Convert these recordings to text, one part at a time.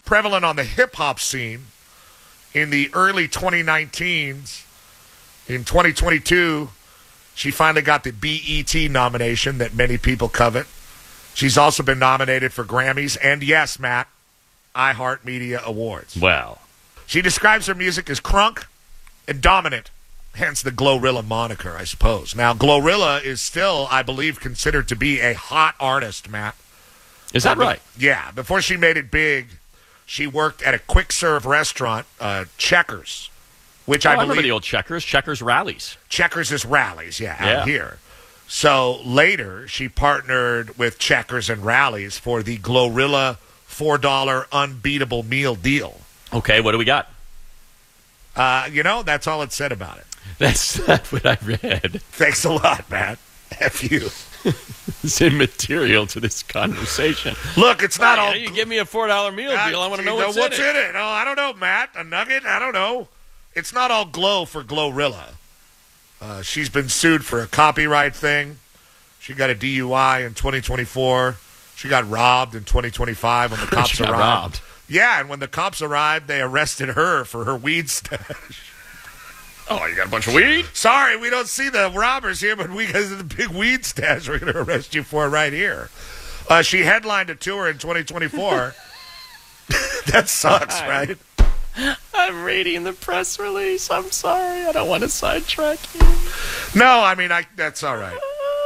prevalent on the hip-hop scene in the early 2019s. In 2022, she finally got the BET nomination that many people covet. She's also been nominated for Grammys and, yes, Matt, iHeartMedia Awards. Well. She describes her music as crunk and dominant, hence the Glorilla moniker, I suppose. Now, Glorilla is still, I believe, considered to be a hot artist, Matt. Is that right? Yeah. Before she made it big, she worked at a quick-serve restaurant, Checkers, which I believe... remember the old Checkers. Checkers Rallies. Checkers is Rallies, out here. So later, she partnered with Checkers and Rallies for the Glorilla $4 unbeatable meal deal. Okay, what do we got? That's all it said about it. That's what I read. Thanks a lot, Matt. F you. It's immaterial to this conversation. Look, it's not all... You give me a $4 meal deal. I want to know what's in it. Oh, I don't know, Matt. A nugget? I don't know. It's not all glow for Glorilla. She's been sued for a copyright thing. She got a DUI in 2024. She got robbed in 2025 when the cops she got arrived. Robbed. Yeah, and when the cops arrived, they arrested her for her weed stash. Oh, you got a bunch of weed? Sorry, we don't see the robbers here, but because of the big weed stash, we're going to arrest you for it right here. She headlined a tour in 2024. That sucks, right? I'm reading the press release. I'm sorry. I don't want to sidetrack you. No, I mean, that's all right.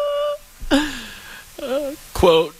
Quote,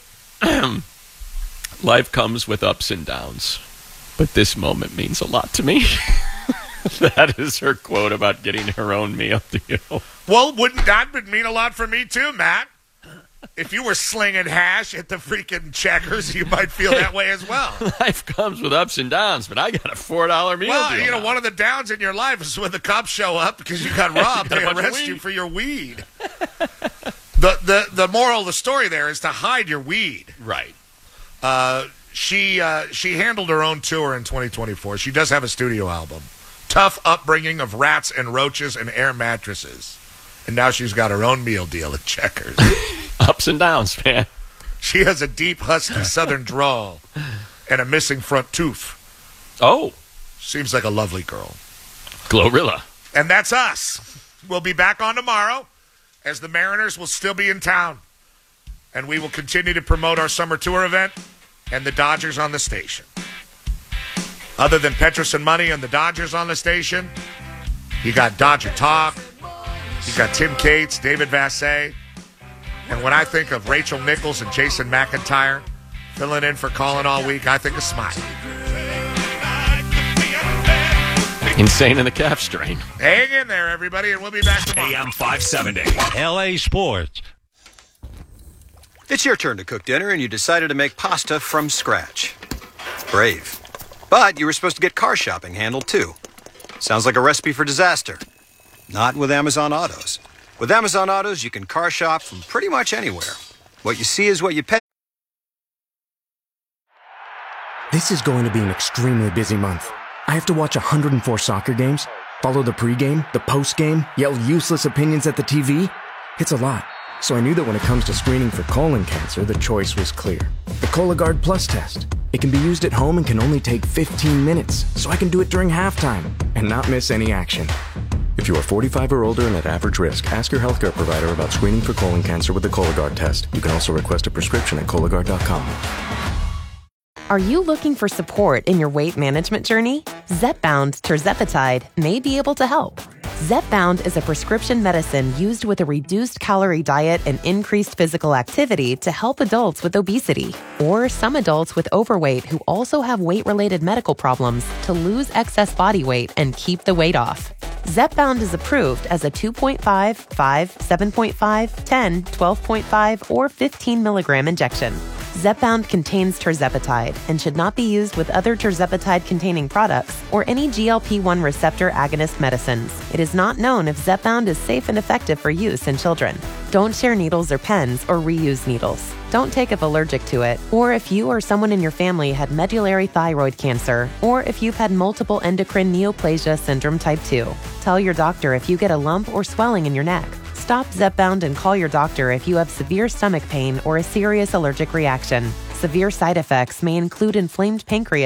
life comes with ups and downs, but this moment means a lot to me. That is her quote about getting her own meal deal. Well, wouldn't that mean a lot for me too, Matt? If you were slinging hash at the freaking Checkers, you might feel that way as well. Life comes with ups and downs, but I got a $4 meal deal. Well, one of the downs in your life is when the cops show up because you got robbed. They arrest you for your weed. The moral of the story there is to hide your weed. Right. She handled her own tour in 2024. She does have a studio album. Tough upbringing of rats and roaches and air mattresses. And now she's got her own meal deal at Checkers. Ups and downs, man. She has a deep, husky southern drawl and a missing front tooth. Oh. Seems like a lovely girl. Glorilla. And that's us. We'll be back on tomorrow as the Mariners will still be in town. And we will continue to promote our summer tour event and the Dodgers on the station. Other than Petrus and Money and the Dodgers on the station, you got Dodger Talk, you got Tim Cates, David Vassay, and when I think of Rachel Nichols and Jason McIntyre filling in for Colin all week, I think of Smiley. Insane in the calf strain. Hang in there, everybody, and we'll be back tomorrow. AM 570, LA Sports. It's your turn to cook dinner, and you decided to make pasta from scratch. It's brave. But you were supposed to get car shopping handled, too. Sounds like a recipe for disaster. Not with Amazon Autos. With Amazon Autos, you can car shop from pretty much anywhere. What you see is what you pay. This is going to be an extremely busy month. I have to watch 104 soccer games, follow the pregame, the postgame, yell useless opinions at the TV. It's a lot. So I knew that when it comes to screening for colon cancer, the choice was clear. The Cologuard Plus test. It can be used at home and can only take 15 minutes, so I can do it during halftime and not miss any action. If you are 45 or older and at average risk, ask your healthcare provider about screening for colon cancer with the Cologuard test. You can also request a prescription at Cologuard.com. Are you looking for support in your weight management journey? Zepbound tirzepatide may be able to help. Zepbound is a prescription medicine used with a reduced calorie diet and increased physical activity to help adults with obesity or some adults with overweight who also have weight-related medical problems to lose excess body weight and keep the weight off. Zepbound is approved as a 2.5, 5, 7.5, 10, 12.5, or 15 milligram injection. Zepbound contains tirzepatide and should not be used with other tirzepatide-containing products or any GLP-1 receptor agonist medicines. It is not known if Zepbound is safe and effective for use in children. Don't share needles or pens or reuse needles. Don't take if allergic to it, or if you or someone in your family had medullary thyroid cancer, or if you've had multiple endocrine neoplasia syndrome type 2. Tell your doctor if you get a lump or swelling in your neck. Stop Zepbound and call your doctor if you have severe stomach pain or a serious allergic reaction. Severe side effects may include inflamed pancreas